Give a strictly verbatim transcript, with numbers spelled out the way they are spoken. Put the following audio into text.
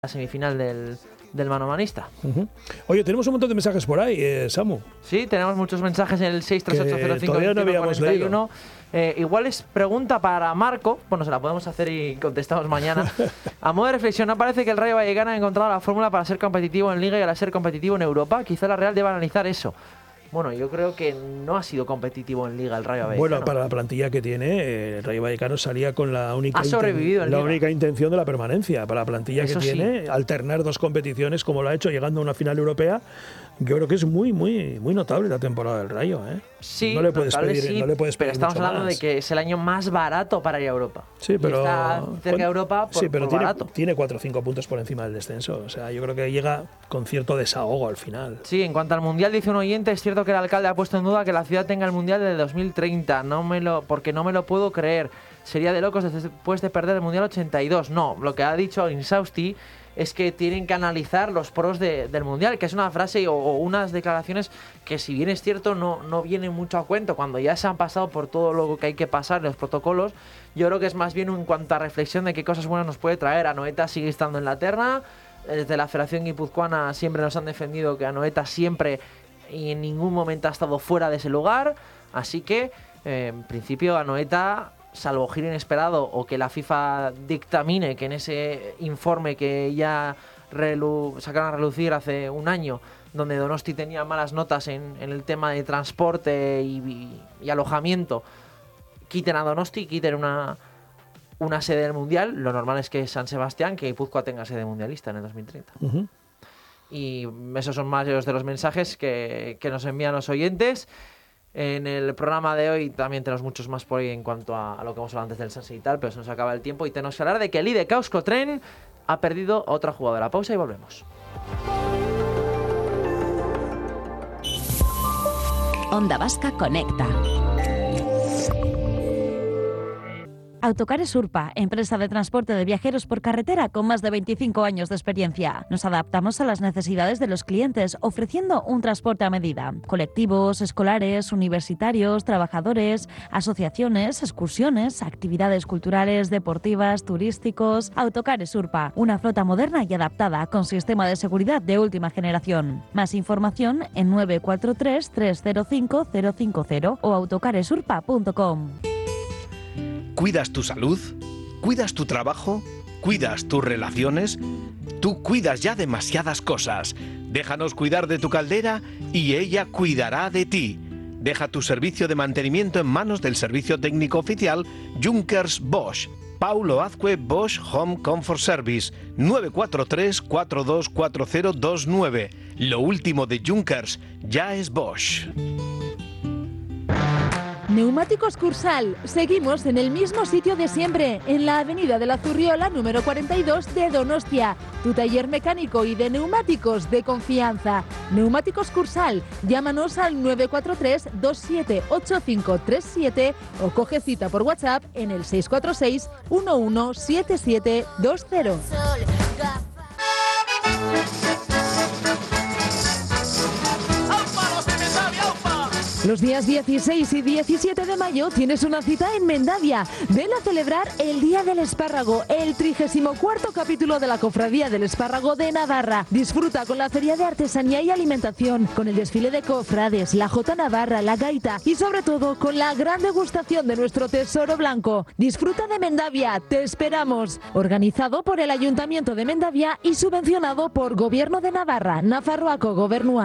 la semifinal del, del manomanista. Uh-huh. Oye, tenemos un montón de mensajes por ahí, eh, Samu. Sí, tenemos muchos mensajes en el seis tres ocho cero cinco todavía no habíamos leído. Eh, igual es pregunta para Marco, bueno, se la podemos hacer y contestamos mañana. A modo de reflexión, ¿no parece que el Rayo Vallecano ha encontrado la fórmula para ser competitivo en Liga y para ser competitivo en Europa? Quizá la Real deba analizar eso. Bueno, yo creo que no ha sido competitivo en Liga el Rayo Vallecano. Bueno, para la plantilla que tiene, eh, el Rayo Vallecano salía con la única, ha sobrevivido inten- la única intención de la permanencia. Para la plantilla eso que sí. tiene, alternar dos competiciones como lo ha hecho llegando a una final europea, yo creo que es muy, muy, muy notable la temporada del Rayo. ¿eh? Sí, no le puedes notable, pedir, sí, no le puedes pero pedir estamos mucho hablando más. de que es el año más barato para ir a Europa. Sí, pero y está cerca de Europa por, sí, pero por tiene, barato. tiene cuatro o cinco puntos por encima del descenso. O sea, yo creo que llega con cierto desahogo al final. Sí, en cuanto al Mundial, dice un oyente, es cierto que el alcalde ha puesto en duda que la ciudad tenga el Mundial de dos mil treinta. No me lo, porque no me lo puedo creer. Sería de locos después de perder el Mundial ochenta y dos. No, lo que ha dicho Insausti es que tienen que analizar los pros de, del Mundial, que es una frase o, o unas declaraciones que, si bien es cierto, no, no vienen mucho a cuento cuando ya se han pasado por todo lo que hay que pasar, los protocolos. Yo creo que es más bien en cuanto a reflexión de qué cosas buenas nos puede traer. Anoeta sigue estando en la terna. Desde la Federación Guipuzcoana siempre nos han defendido que Anoeta siempre y en ningún momento ha estado fuera de ese lugar. Así que, eh, en principio, Anoeta, salvo giro inesperado o que la FIFA dictamine que en ese informe que ya relu- sacaron a relucir hace un año, donde Donosti tenía malas notas en, en el tema de transporte y, y, y alojamiento, quiten a Donosti, quiten una, una sede del Mundial. Lo normal es que San Sebastián, que Guipúzcoa tenga sede mundialista en el dos mil treinta. Uh-huh. Y esos son más de los mensajes que, que nos envían los oyentes. En el programa de hoy también tenemos muchos más por ahí en cuanto a, a lo que hemos hablado antes del Sanse y tal, pero se nos acaba el tiempo y tenemos que hablar de que el I D K Euskotren ha perdido a otra jugadora. Pausa y volvemos. Onda Vasca Conecta. Autocares Urpa, empresa de transporte de viajeros por carretera con más de veinticinco años de experiencia. Nos adaptamos a las necesidades de los clientes, ofreciendo un transporte a medida. Colectivos, escolares, universitarios, trabajadores, asociaciones, excursiones, actividades culturales, deportivas, turísticos. Autocares Urpa, una flota moderna y adaptada con sistema de seguridad de última generación. Más información en nueve cuatro tres, tres cero cinco, cero cinco cero o autocaresurpa punto com. ¿Cuidas tu salud? ¿Cuidas tu trabajo? ¿Cuidas tus relaciones? Tú cuidas ya demasiadas cosas. Déjanos cuidar de tu caldera y ella cuidará de ti. Deja tu servicio de mantenimiento en manos del servicio técnico oficial Junkers Bosch. Paulo Azcue Bosch Home Comfort Service. nueve cuatro tres, cuatro dos cuatro cero dos nueve. Lo último de Junkers ya es Bosch. Neumáticos Cursal. Seguimos en el mismo sitio de siempre, en la avenida de la Zurriola número cuarenta y dos de Donostia. Tu taller mecánico y de neumáticos de confianza. Neumáticos Cursal. Llámanos al nueve cuatro tres, dos siete ocho cinco tres siete o coge cita por WhatsApp en el seis cuatro seis, uno uno siete siete dos cero. Los días dieciséis y diecisiete de mayo tienes una cita en Mendavia. Ven a celebrar el Día del Espárrago, el trigésimo cuarto capítulo de la Cofradía del Espárrago de Navarra. Disfruta con la feria de artesanía y alimentación, con el desfile de cofrades, la Jota Navarra, la gaita y sobre todo con la gran degustación de nuestro tesoro blanco. Disfruta de Mendavia, te esperamos. Organizado por el Ayuntamiento de Mendavia y subvencionado por Gobierno de Navarra, Nafarroako Gobernua.